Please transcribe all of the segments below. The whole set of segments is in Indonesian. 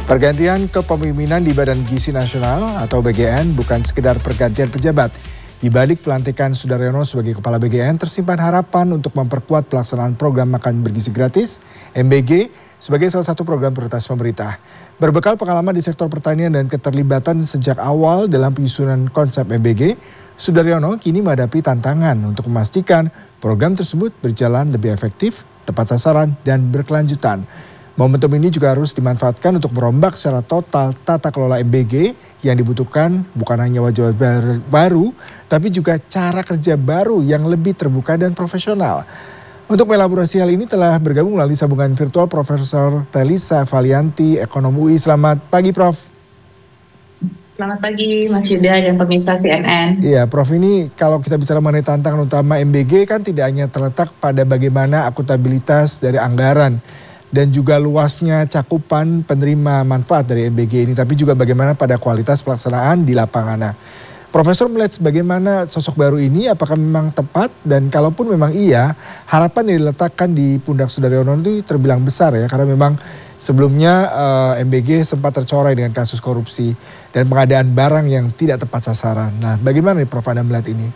Pergantian kepemimpinan di Badan Gizi Nasional atau BGN bukan sekedar pergantian pejabat. Di balik pelantikan Sudaryono sebagai Kepala BGN tersimpan harapan untuk memperkuat pelaksanaan program makan bergizi gratis (MBG) sebagai salah satu program prioritas pemerintah. Berbekal pengalaman di sektor pertanian dan keterlibatan sejak awal dalam penyusunan konsep MBG, Sudaryono kini menghadapi tantangan untuk memastikan program tersebut berjalan lebih efektif, tepat sasaran, dan berkelanjutan. Momentum ini juga harus dimanfaatkan untuk merombak secara total tata kelola MBG yang dibutuhkan bukan hanya wajah baru, tapi juga cara kerja baru yang lebih terbuka dan profesional. Untuk melaborasi hal ini telah bergabung melalui sambungan virtual Profesor Telisa Valianti, Ekonom UI. Selamat pagi, Prof. Selamat pagi, Mas Yuda dan pemirsa CNN. Iya, Prof, ini kalau kita bicara mengenai tantangan utama MBG kan tidak hanya terletak pada bagaimana akuntabilitas dari anggaran dan juga luasnya cakupan penerima manfaat dari MBG ini, tapi juga bagaimana pada kualitas pelaksanaan di lapangan. Nah, Profesor melihat bagaimana sosok baru ini, apakah memang tepat, dan kalaupun memang iya, harapan yang diletakkan di pundak Sudaryono itu terbilang besar ya, karena memang sebelumnya MBG sempat tercoreng dengan kasus korupsi dan pengadaan barang yang tidak tepat sasaran. Nah, bagaimana nih Prof Anda melihat ini?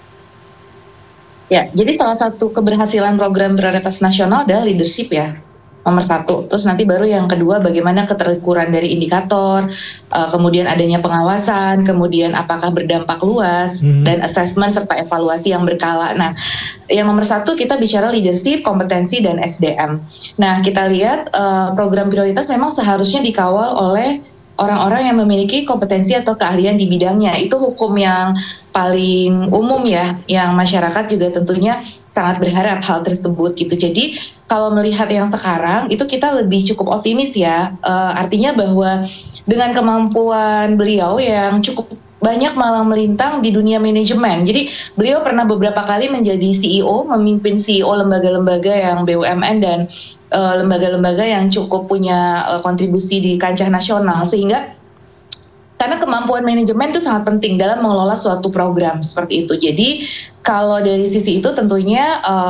Ya, jadi salah satu keberhasilan program prioritas nasional adalah leadership ya. Nomor satu, terus nanti baru yang kedua bagaimana keterukuran dari indikator, kemudian adanya pengawasan, kemudian apakah berdampak luas, dan assessment serta evaluasi yang berkala. Nah, yang nomor satu kita bicara leadership, kompetensi, dan SDM. Nah, kita lihat program prioritas memang seharusnya dikawal oleh orang-orang yang memiliki kompetensi atau keahlian di bidangnya. Itu hukum yang paling umum ya, yang masyarakat juga tentunya sangat berharap hal tersebut gitu. Jadi kalau melihat yang sekarang itu kita lebih cukup optimis ya, artinya bahwa dengan kemampuan beliau yang cukup banyak malah melintang di dunia manajemen. Jadi beliau pernah beberapa kali menjadi CEO, memimpin CEO lembaga-lembaga yang BUMN dan lembaga-lembaga yang cukup punya kontribusi di kancah nasional, sehingga karena kemampuan manajemen itu sangat penting dalam mengelola suatu program seperti itu. Jadi kalau dari sisi itu tentunya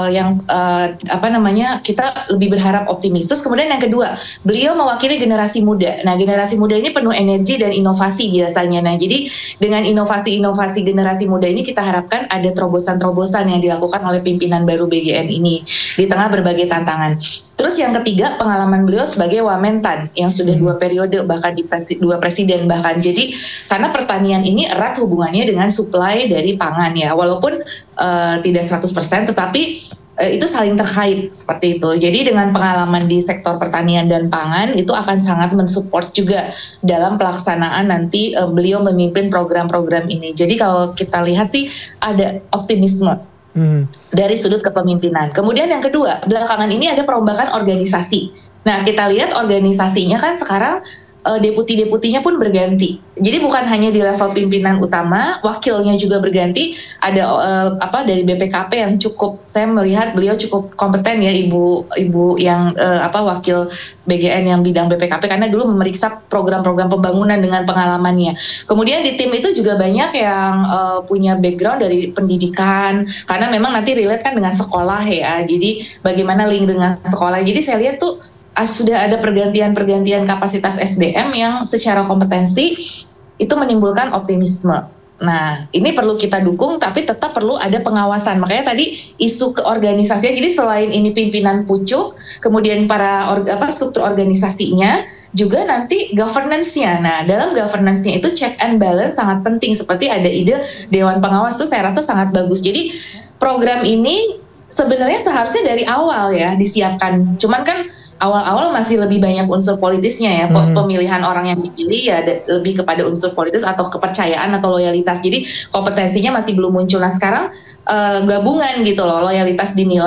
kita lebih berharap optimis. Terus kemudian yang kedua, beliau mewakili generasi muda. Nah, generasi muda ini penuh energi dan inovasi biasanya. Nah, jadi dengan inovasi-inovasi generasi muda ini kita harapkan ada terobosan-terobosan yang dilakukan oleh pimpinan baru BGN ini di tengah berbagai tantangan. Terus yang ketiga, pengalaman beliau sebagai Wamentan yang sudah 2 periode, bahkan di 2 presiden bahkan. Jadi karena pertanian ini erat hubungannya dengan supply dari pangan ya, walaupun tidak 100%, tetapi itu saling terkait seperti itu. Jadi dengan pengalaman di sektor pertanian dan pangan itu akan sangat mensupport juga dalam pelaksanaan nanti beliau memimpin program-program ini. Jadi kalau kita lihat sih ada optimisme dari sudut kepemimpinan. Kemudian yang kedua, belakangan ini ada perombakan organisasi. Nah, kita lihat organisasinya kan sekarang deputi-deputinya pun berganti. Jadi bukan hanya di level pimpinan utama, wakilnya juga berganti. Ada dari BPKP yang cukup, saya melihat beliau cukup kompeten ya, ibu yang wakil BGN yang bidang BPKP, karena dulu memeriksa program-program pembangunan dengan pengalamannya. Kemudian di tim itu juga banyak yang punya background dari pendidikan, karena memang nanti relate kan dengan sekolah ya. Jadi bagaimana link dengan sekolah. Jadi saya lihat tuh sudah ada pergantian kapasitas SDM yang secara kompetensi itu menimbulkan optimisme. Nah, ini perlu kita dukung, tapi tetap perlu ada pengawasan. Makanya tadi isu keorganisasian, jadi selain ini pimpinan pucuk, kemudian para struktur organisasinya, juga nanti governance-nya. Nah, dalam governance-nya itu check and balance sangat penting. Seperti ada ide Dewan Pengawas itu saya rasa sangat bagus. Jadi program ini sebenarnya seharusnya dari awal ya disiapkan. Cuman kan awal-awal masih lebih banyak unsur politisnya ya, pemilihan orang yang dipilih ya lebih kepada unsur politis atau kepercayaan atau loyalitas. Jadi kompetensinya masih belum muncul. Nah, sekarang gabungan gitu loh, loyalitas dinilai